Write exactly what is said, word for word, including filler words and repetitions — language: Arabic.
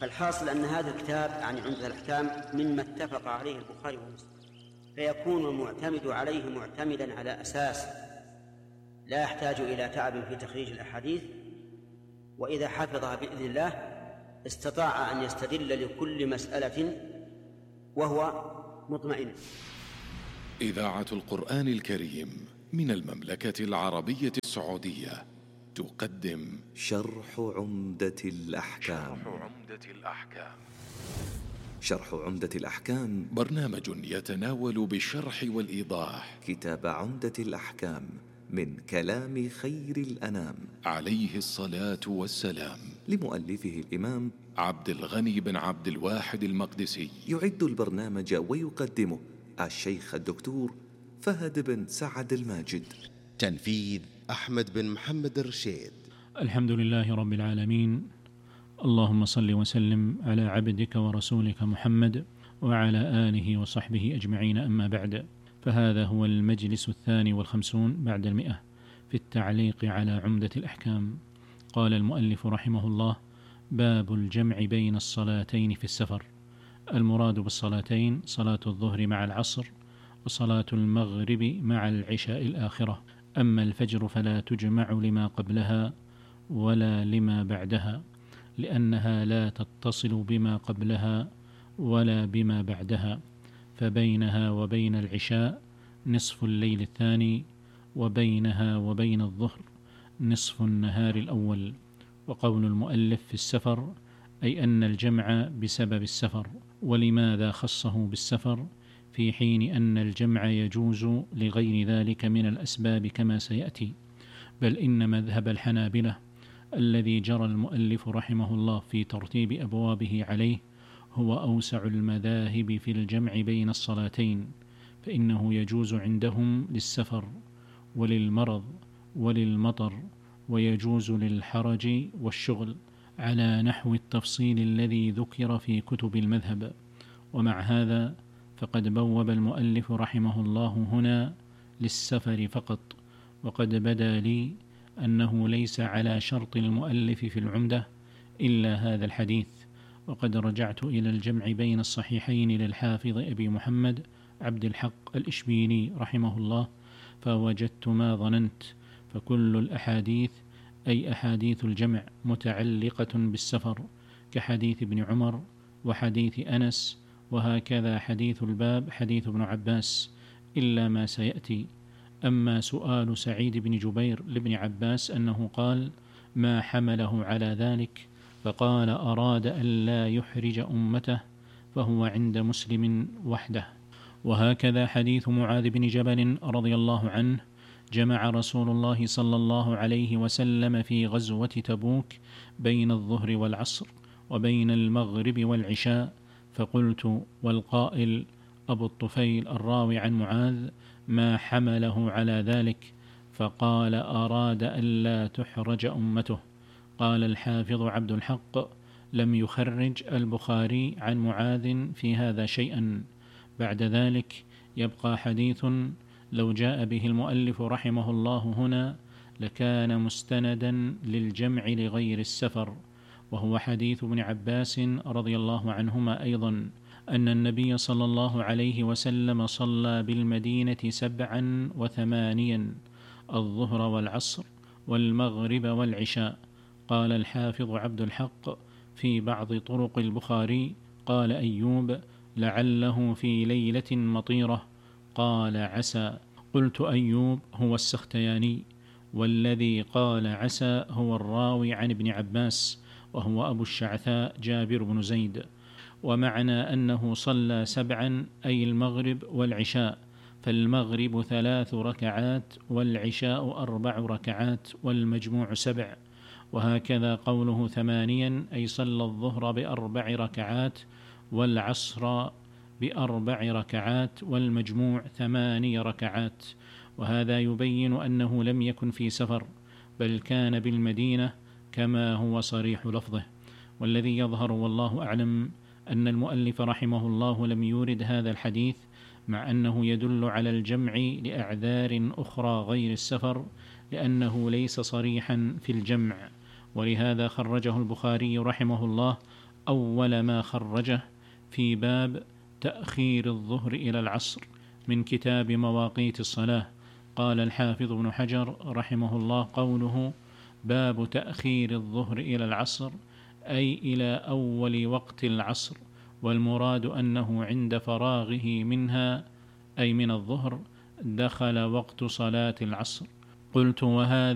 الحاصل أن هذا الكتاب يعني عمدة الأحكام مما اتفق عليه البخاري ومسلم، فيكون المعتمد عليه معتمدا على أساس لا يحتاج إلى تعب في تخريج الأحاديث، وإذا حفظها بإذن الله استطاع أن يستدل لكل مسألة وهو مطمئن. إذاعة القرآن الكريم من المملكة العربية السعودية تقدم شرح عمدة الأحكام. شرح عمدة الأحكام شرح عمدة الأحكام برنامج يتناول بالشرح والإيضاح كتاب عمدة الأحكام من كلام خير الأنام عليه الصلاة والسلام، لمؤلفه الإمام عبد الغني بن عبد الواحد المقدسي. يعد البرنامج ويقدمه الشيخ الدكتور فهد بن سعد الماجد. تنفيذ أحمد بن محمد الرشيد. الحمد لله رب العالمين، اللهم صل وسلم على عبدك ورسولك محمد وعلى آله وصحبه أجمعين، أما بعد، فهذا هو المجلس الثاني والخمسون بعد المئة في التعليق على عمدة الأحكام. قال المؤلف رحمه الله: باب الجمع بين الصلاتين في السفر. المراد بالصلاتين صلاة الظهر مع العصر، وصلاة المغرب مع العشاء الآخرة. أما الفجر فلا تجمع لما قبلها ولا لما بعدها، لأنها لا تتصل بما قبلها ولا بما بعدها، فبينها وبين العشاء نصف الليل الثاني، وبينها وبين الظهر نصف النهار الأول. وقول المؤلف في السفر أي أن الجمع بسبب السفر. ولماذا خصه بالسفر في حين أن الجمع يجوز لغير ذلك من الأسباب كما سيأتي؟ بل إن مذهب الحنابلة الذي جرى المؤلف رحمه الله في ترتيب أبوابه عليه هو أوسع المذاهب في الجمع بين الصلاتين، فإنه يجوز عندهم للسفر وللمرض وللمطر، ويجوز للحرج والشغل، على نحو التفصيل الذي ذكر في كتب المذهب. ومع هذا فقد بوب المؤلف رحمه الله هنا للسفر فقط، وقد بدا لي أنه ليس على شرط المؤلف في العمدة إلا هذا الحديث. وقد رجعت إلى الجمع بين الصحيحين للحافظ أبي محمد عبد الحق الإشبيلي رحمه الله، فوجدت ما ظننت، فكل الأحاديث أي أحاديث الجمع متعلقة بالسفر، كحديث ابن عمر وحديث أنس، وهكذا حديث الباب حديث ابن عباس، إلا ما سيأتي. أما سؤال سعيد بن جبير لابن عباس أنه قال: ما حمله على ذلك؟ فقال: أراد أن لا يحرج أمته، فهو عند مسلم وحده. وهكذا حديث معاذ بن جبل رضي الله عنه: جمع رسول الله صلى الله عليه وسلم في غزوة تبوك بين الظهر والعصر وبين المغرب والعشاء. فقلت: والقائل أبو الطفيل الراوي عن معاذ ما حمله على ذلك؟ فقال: أراد أن لا تحرج أمته. قال الحافظ عبد الحق: لم يخرج البخاري عن معاذ في هذا شيئا. بعد ذلك يبقى حديث لو جاء به المؤلف رحمه الله هنا لكان مستندا للجمع لغير السفر، وهو حديث ابن عباس رضي الله عنهما أيضا أن النبي صلى الله عليه وسلم صلى بالمدينة سبعا وثمانيا، الظهر والعصر والمغرب والعشاء. قال الحافظ عبد الحق في بعض طرق البخاري: قال أيوب: لعله في ليلة مطيرة. قال: عسى. قلت: أيوب هو السختياني، والذي قال عسى هو الراوي عن ابن عباس، وهو أبو الشعثاء جابر بن زيد. ومعنى أنه صلى سبعا أي المغرب والعشاء، فالمغرب ثلاث ركعات والعشاء أربع ركعات والمجموع سبع. وهكذا قوله ثمانيا أي صلى الظهر بأربع ركعات والعصر بأربع ركعات والمجموع ثماني ركعات. وهذا يبين أنه لم يكن في سفر، بل كان بالمدينة كما هو صريح لفظه. والذي يظهر والله أعلم أن المؤلف رحمه الله لم يورد هذا الحديث، مع أنه يدل على الجمع لأعذار أخرى غير السفر، لأنه ليس صريحا في الجمع. ولهذا خرجه البخاري رحمه الله أول ما خرجه في باب تأخير الظهر إلى العصر من كتاب مواقيت الصلاة. قال الحافظ ابن حجر رحمه الله: قوله باب تأخير الظهر إلى العصر أي إلى أول وقت العصر، والمراد أنه عند فراغه منها أي من الظهر دخل وقت صلاة العصر. قلت: وهذا